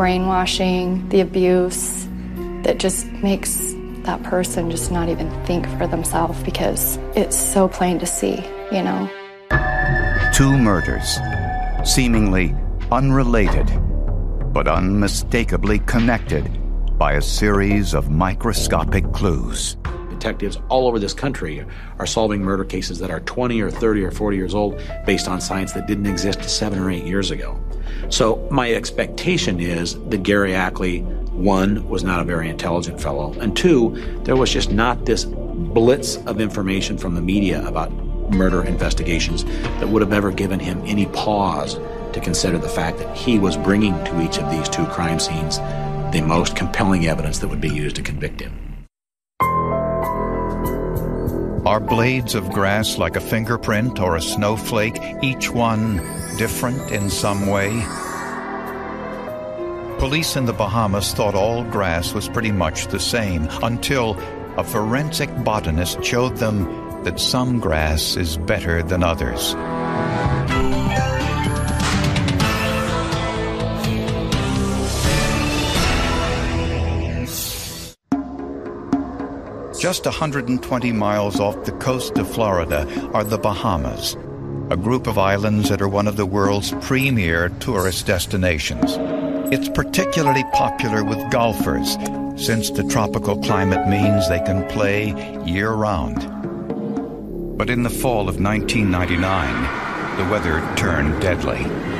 brainwashing, the abuse that just makes that person just not even think for themselves because it's so plain to see, you know. 2 murders, seemingly unrelated, but unmistakably connected by a series of microscopic clues. Detectives all over this country are solving murder cases that are 20 or 30 or 40 years old based on science that didn't exist 7 or 8 years ago. So my expectation is that Gary Ackley, 1, was not a very intelligent fellow, and 2, there was just not this blitz of information from the media about murder investigations that would have ever given him any pause to consider the fact that he was bringing to each of these 2 crime scenes the most compelling evidence that would be used to convict him. Are blades of grass like a fingerprint or a snowflake, each one different in some way? Police in the Bahamas thought all grass was pretty much the same until a forensic botanist showed them that some grass is better than others. Just 120 miles off the coast of Florida are the Bahamas, a group of islands that are one of the world's premier tourist destinations. It's particularly popular with golfers, since the tropical climate means they can play year-round. But in the fall of 1999, the weather turned deadly.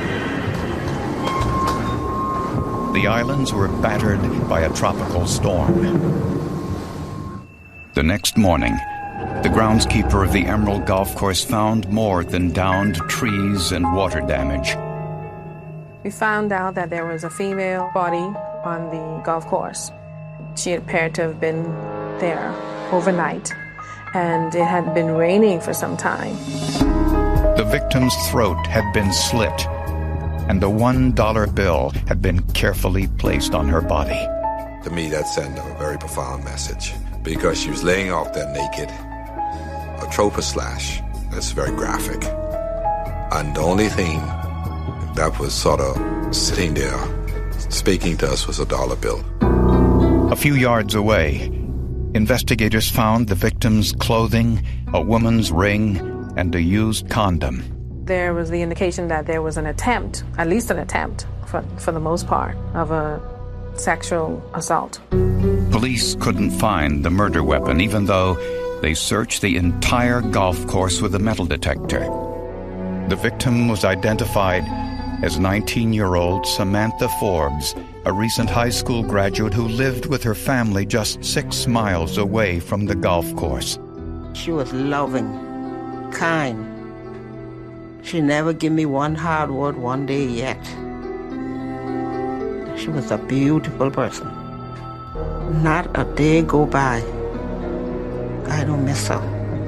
The islands were battered by a tropical storm. The next morning, the groundskeeper of the Emerald Golf Course found more than downed trees and water damage. We found out that there was a female body on the golf course. She appeared to have been there overnight, and it had been raining for some time. The victim's throat had been slit, and a $1 bill had been carefully placed on her body. To me, that sent a very profound message, because she was laying off there naked, a throat slash. That's very graphic. And the only thing that was sort of sitting there speaking to us was a $1 bill. A few yards away, investigators found the victim's clothing, a woman's ring, and a used condom. There was the indication that there was an attempt, at least an attempt, for the most part, of a sexual assault. Police couldn't find the murder weapon, even though they searched the entire golf course with a metal detector. The victim was identified as 19-year-old Samantha Forbes, a recent high school graduate who lived with her family just 6 miles away from the golf course. She was loving, kind. She never gave me one hard word one day yet. She was a beautiful person. Not a day go by I don't miss her.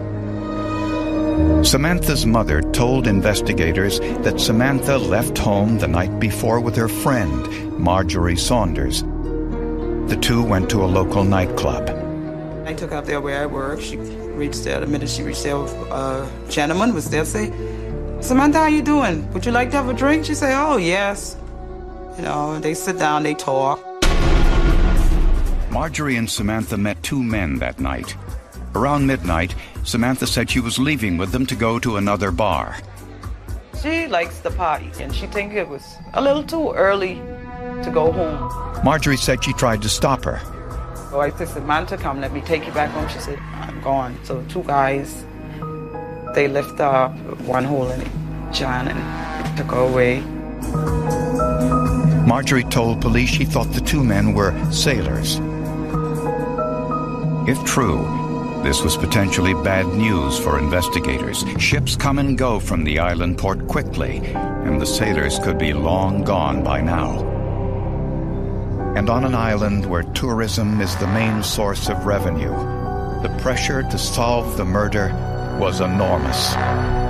Samantha's mother told investigators that Samantha left home the night before with her friend, Marjorie Saunders. The two went to a local nightclub. I took her up there where I work. She reached there. The minute she reached there, a gentleman was there. Say, Samantha, how you doing? Would you like to have a drink? She said, oh, yes. You know, they sit down, they talk. Marjorie and Samantha met two men that night. Around midnight, Samantha said she was leaving with them to go to another bar. She likes the party, and she think it was a little too early to go home. Marjorie said she tried to stop her. So I said, Samantha, come, let me take you back home. She said, I'm gone. So two guys, they lift up one hole in it, John, and took her away. Marjorie told police she thought the two men were sailors. If true, this was potentially bad news for investigators. Ships come and go from the island port quickly, and the sailors could be long gone by now. And on an island where tourism is the main source of revenue, the pressure to solve the murder was enormous.